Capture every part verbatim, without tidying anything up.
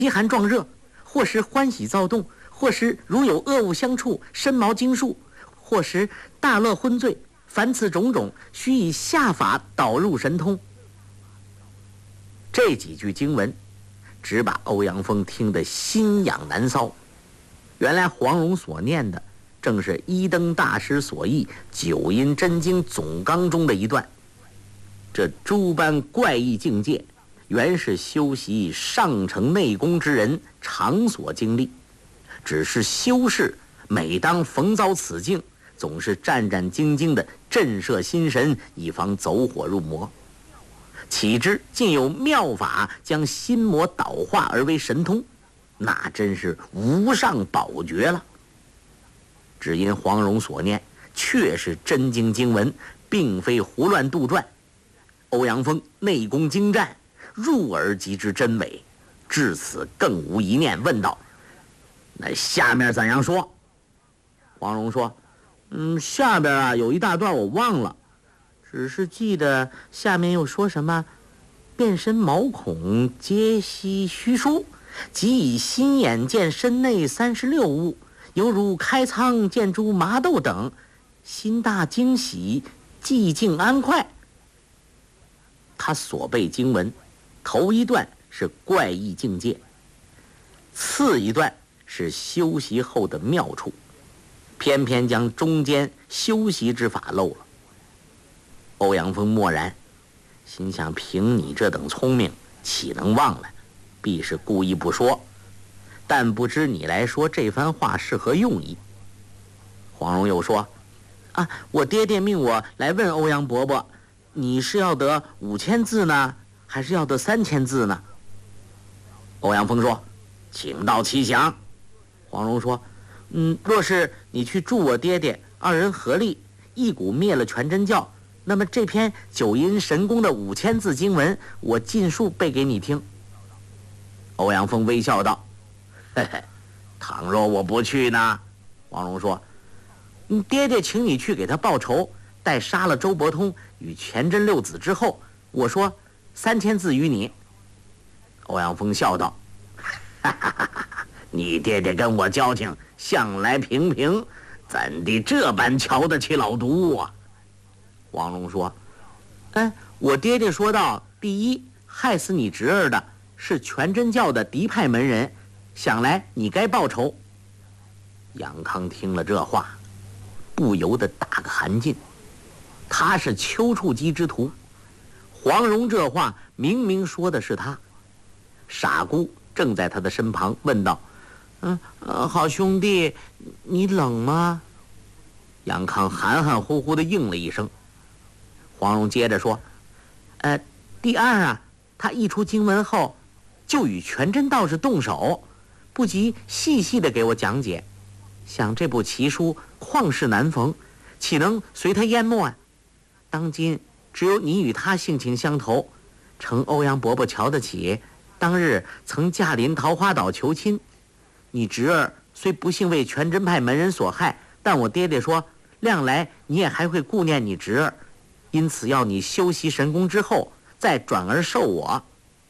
饥寒壮热，或是欢喜躁动，或是如有恶物相触，身毛惊束，或是大乐昏醉，凡此种种，须以下法导入神通。这几句经文，只把欧阳锋听得心痒难搔。原来黄蓉所念的，正是一灯大师所译《九阴真经总纲》中的一段。这诸般怪异境界，原是修习上乘内功之人常所经历，只是修士每当逢遭此境，总是战战兢兢地震慑心神，以防走火入魔。岂知竟有妙法将心魔导化而为神通，那真是无上宝诀了。只因黄蓉所念确是真经经文，并非胡乱杜撰。欧阳锋内功精湛，入耳即知真伪，至此更无一念，问道：“那下面怎样说？”黄蓉说：“嗯，下边啊有一大段我忘了，只是记得下面又说什么，遍身毛孔皆悉虚疏，即以心眼见身内三十六物，犹如开仓见诸麻豆等，心大惊喜，寂静安快。”他所背经文，头一段是怪异境界，次一段是修习后的妙处，偏偏将中间修习之法漏了。欧阳锋默然，心想：凭你这等聪明，岂能忘了？必是故意不说，但不知你来说这番话是何用意。黄蓉又说：“啊，我爹爹命我来问欧阳伯伯，你是要得五千字呢，还是要得三千字呢？”欧阳锋说：“请道其详。”黄蓉说：“嗯，若是你去助我爹爹，二人合力一鼓灭了全真教，那么这篇九阴神功的五千字经文，我尽数背给你听。”欧阳锋微笑道：“嘿嘿，倘若我不去呢？”黄蓉说：“你爹爹请你去给他报仇，待杀了周伯通与全真六子之后，我说三千字与你。”欧阳锋笑道：“哈哈哈哈，你爹爹跟我交情向来平平，怎地这般瞧得起老毒啊？”黄蓉说：“哎，我爹爹说道，第一，害死你侄儿的是全真教的嫡派门人，想来你该报仇。”杨康听了这话，不由得打个寒噤。他是丘处机之徒，黄蓉这话明明说的是他。傻姑正在他的身旁，问道：“嗯、呃，好兄弟，你冷吗？”杨康含含糊糊地应了一声。黄蓉接着说：“呃，第二啊，他一出经文后，就与全真道士动手，不及细细地给我讲解。想这部奇书旷世难逢，岂能随他淹没啊？当今只有你与他性情相投，承欧阳伯伯瞧得起。当日曾驾临桃花岛求亲，你侄儿虽不幸为全真派门人所害，但我爹爹说，量来你也还会顾念你侄儿，因此要你修习神功之后，再转而受我。”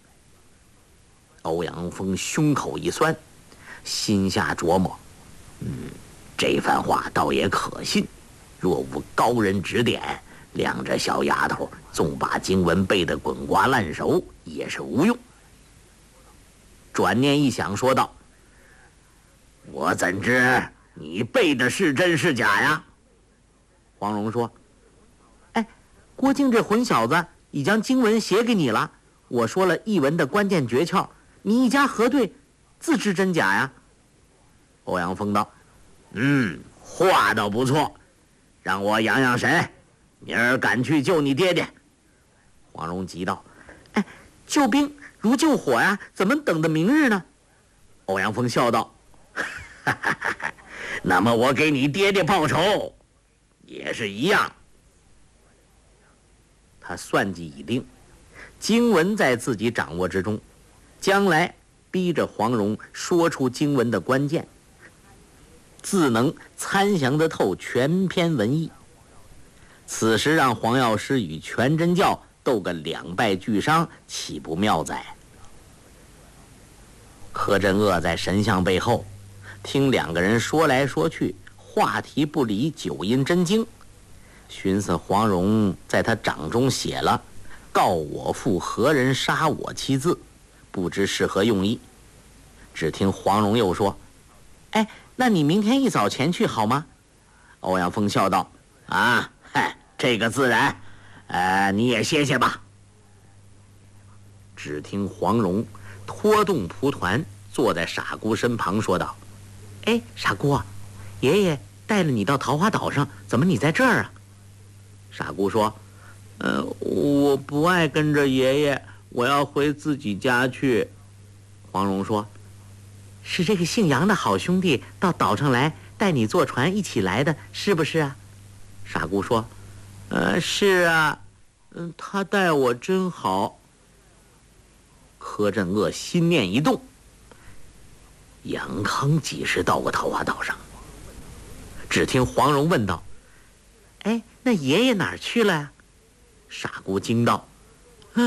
欧阳锋胸口一酸，心下琢磨：嗯，这番话倒也可信。若无高人指点，两这小丫头纵把经文背得滚瓜烂熟，也是无用。转念一想，说道：“我怎知你背的是真是假呀？”黄蓉说：“哎，郭靖这混小子已将经文写给你了，我说了译文的关键诀窍，你一家核对，自知真假呀。”欧阳锋道：“嗯，话倒不错，让我养养神，明儿赶去救你爹爹。”黄蓉急道：“哎，救兵如救火呀，怎么等到明日呢？”欧阳锋笑道：“哈哈哈哈，那么我给你爹爹报仇也是一样。”他算计已定，经文在自己掌握之中，将来逼着黄蓉说出经文的关键，自能参详得透全篇文意。此时让黄药师与全真教斗个两败俱伤，岂不妙哉？ 柯镇恶在神像背后听两个人说来说去，话题不离九阴真经，寻思黄蓉在他掌中写了告我父何人杀我七字，不知是何用意。只听黄蓉又说，哎，那你明天一早前去好吗？欧阳锋笑道，啊，嗨，这个自然，呃，你也歇歇吧。只听黄蓉拖动蒲团坐在傻姑身旁说道，哎，傻姑，爷爷带了你到桃花岛上，怎么你在这儿啊？傻姑说，呃，我不爱跟着爷爷，我要回自己家去。黄蓉说，是这个姓杨的好兄弟到岛上来带你坐船一起来的，是不是啊？傻姑说，呃，是啊，嗯，他待我真好。柯镇恶心念一动，杨康几时到过桃花岛上？只听黄蓉问道，哎，那爷爷哪儿去了呀？傻姑惊道，